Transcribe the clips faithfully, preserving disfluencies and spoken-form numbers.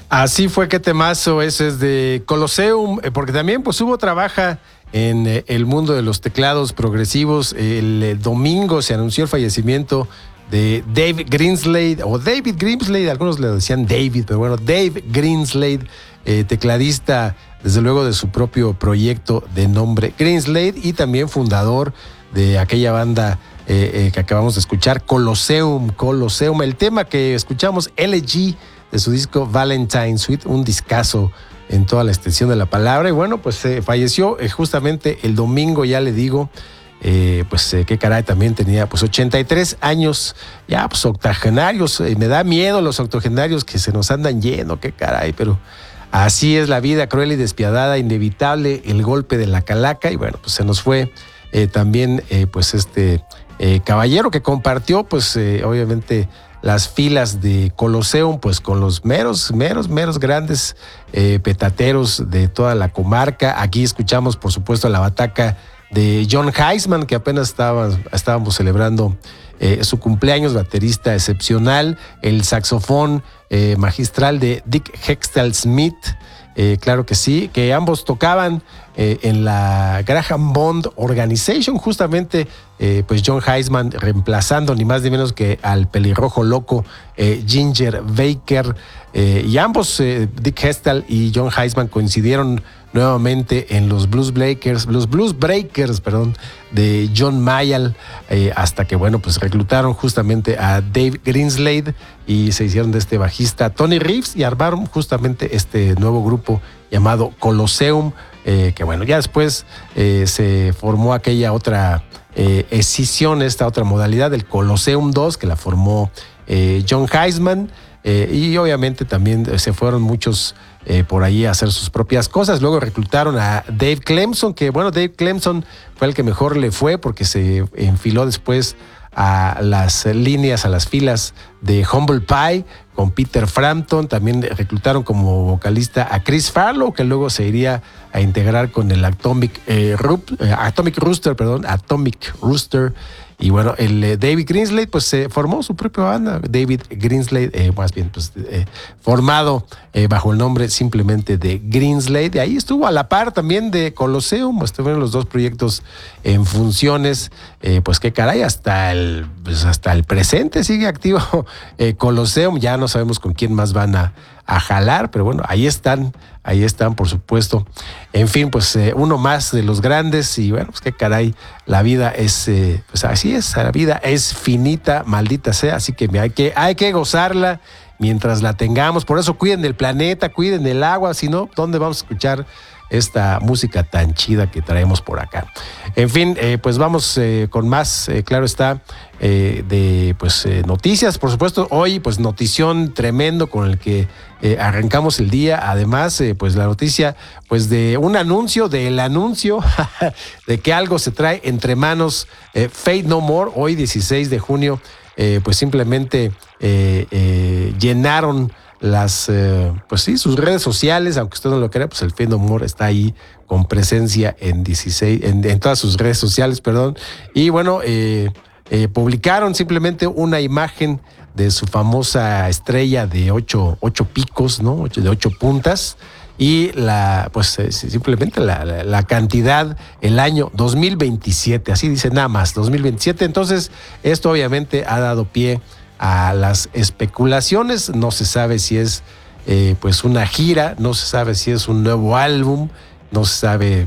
Así fue, qué temazo, ese es de Colosseum, porque también pues hubo trabaja en el mundo de los teclados progresivos. El domingo se anunció el fallecimiento de Dave Greenslade, o David Greenslade, algunos le decían David, pero bueno, Dave Greenslade, eh, tecladista desde luego de su propio proyecto de nombre Greenslade y también fundador de aquella banda eh, eh, que acabamos de escuchar, Colosseum, Colosseum, el tema que escuchamos, L G, de su disco Valentine Suite, un discazo en toda la extensión de la palabra. Y bueno, pues eh, falleció eh, justamente el domingo, ya le digo, eh, pues eh, qué caray, también tenía pues ochenta y tres años, ya pues octogenarios, eh, me da miedo los octogenarios que se nos andan yendo, qué caray, pero así es la vida, cruel y despiadada, inevitable el golpe de la calaca. Y bueno, pues se nos fue eh, también eh, pues este eh, caballero que compartió pues eh, obviamente las filas de Colosseum, pues con los meros, meros, meros grandes eh, petateros de toda la comarca. Aquí escuchamos, por supuesto, la bataca de John Heisman, que apenas estaba, estábamos celebrando eh, su cumpleaños, baterista excepcional, el saxofón eh, magistral de Dick Hextall Smith, eh, claro que sí, que ambos tocaban eh, en la Graham Bond Organization, justamente eh, pues John Heisman reemplazando ni más ni menos que al pelirrojo loco eh, Ginger Baker, eh, y ambos, eh, Dick Hextall y John Heisman, coincidieron nuevamente en los Blues Breakers, los Blues Breakers, perdón, de John Mayall, eh, hasta que, bueno, pues reclutaron justamente a Dave Greenslade y se hicieron de este bajista Tony Reeves y armaron justamente este nuevo grupo llamado Colosseum, eh, que bueno, ya después eh, se formó aquella otra eh, escisión, esta otra modalidad, el Colosseum dos, que la formó eh, John Heisman, eh, y obviamente también se fueron muchos Eh, por ahí a hacer sus propias cosas. Luego reclutaron a Dave Clemson, que bueno, Dave Clemson fue el que mejor le fue porque se enfiló después a las líneas, a las filas de Humble Pie con Peter Frampton. También reclutaron como vocalista a Chris Farlow, que luego se iría a integrar con el Atomic, eh, Rup, eh, Atomic Rooster, perdón, Atomic Rooster. Y bueno, el eh, David Greenslade pues se eh, formó su propia banda, David Greenslade, eh, más bien pues eh, formado eh, bajo el nombre simplemente de Greenslade. Ahí estuvo a la par también de Colosseum, estuvieron los dos proyectos en funciones, eh, pues qué caray, hasta el, pues hasta el presente sigue activo eh, Colosseum. Ya no sabemos con quién más van a, a jalar, pero bueno, ahí están, ahí están, por supuesto. En fin, pues eh, uno más de los grandes. Y bueno, pues qué caray, la vida es, eh, pues así es, la vida es finita, maldita sea, así que hay que, hay que gozarla mientras la tengamos. Por eso cuiden del planeta, cuiden del agua, si no, ¿dónde vamos a escuchar esta música tan chida que traemos por acá? En fin, eh, pues vamos eh, con más, eh, claro está, eh, de pues eh, noticias, por supuesto. Hoy, pues notición tremendo con el que eh, arrancamos el día. Además, eh, pues la noticia, pues de un anuncio, del anuncio de que algo se trae entre manos. eh, Faith No More, hoy dieciséis de junio, eh, pues simplemente eh, eh, llenaron las, eh, pues sí, sus redes sociales, aunque usted no lo crea, pues el Faith No More está ahí con presencia en dieciséis, en, en todas sus redes sociales, perdón. Y bueno, eh, eh, publicaron simplemente una imagen de su famosa estrella de ocho, ocho picos, ¿no? Ocho, de ocho puntas. Y la, pues eh, simplemente la, la, la cantidad, el año dos mil veintisiete, así dice nada más, dos mil veintisiete. Entonces, esto obviamente ha dado pie a las especulaciones. No se sabe si es eh, pues una gira, no se sabe si es un nuevo álbum, no se sabe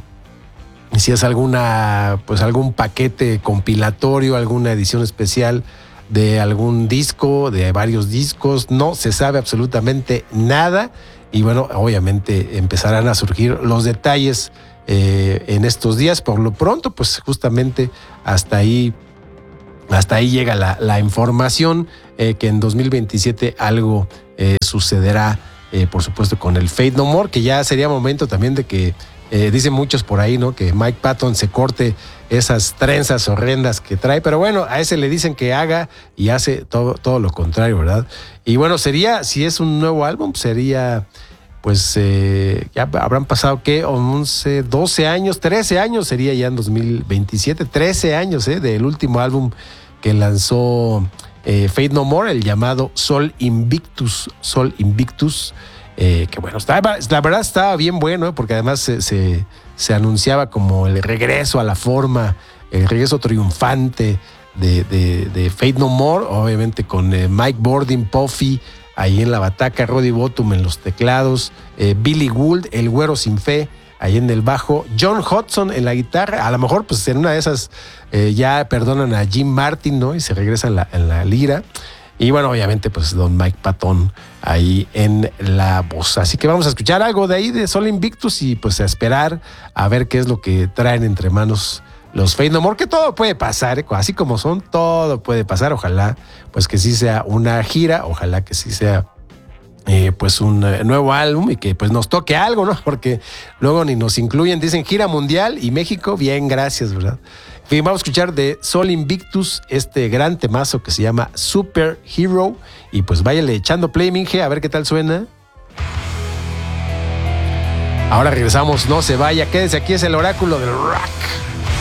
si es alguna, pues algún paquete compilatorio, alguna edición especial de algún disco, de varios discos. No se sabe absolutamente nada. Y bueno, obviamente empezarán a surgir los detalles eh, en estos días. Por lo pronto, pues justamente hasta ahí Hasta ahí llega la, la información, eh, que en dos mil veintisiete algo eh, sucederá, eh, por supuesto, con el Faith No More, que ya sería momento también de que, eh, dicen muchos por ahí, ¿no?, que Mike Patton se corte esas trenzas horrendas que trae, pero bueno, a ese le dicen que haga y hace todo, todo lo contrario, ¿verdad? Y bueno, sería, si es un nuevo álbum, sería, pues, eh, ya habrán pasado, ¿qué? once, doce años, trece años sería ya en dos mil veintisiete, trece años, ¿eh?, del último álbum que lanzó eh, Faith No More, el llamado Sol Invictus, Sol Invictus. Eh, que bueno, estaba, la verdad estaba bien bueno, ¿eh? Porque además se, se, se anunciaba como el regreso a la forma, el regreso triunfante de, de, de Faith No More, obviamente con eh, Mike Bordin, Puffy ahí en la bataca, Roddy Bottum en los teclados, eh, Billy Gould, el güero sin fe, ahí en el bajo, John Hudson en la guitarra. A lo mejor pues en una de esas eh, ya perdonan a Jim Martin, ¿no? Y se regresa en la, en la lira. Y bueno, obviamente pues don Mike Patton ahí en la voz. Así que vamos a escuchar algo de ahí de Sol Invictus y pues a esperar a ver qué es lo que traen entre manos los Faith No More, que todo puede pasar, ¿eh? Así como son, todo puede pasar. Ojalá pues que sí sea una gira, ojalá que sí sea eh, pues un eh, nuevo álbum y que pues nos toque algo, ¿no? Porque luego ni nos incluyen, dicen gira mundial y México, bien, gracias, ¿verdad? En fin, vamos a escuchar de Sol Invictus este gran temazo que se llama Super Hero y pues váyale echando play, Minge, a ver qué tal suena. Ahora regresamos, no se vaya, quédese aquí, es el oráculo del rock.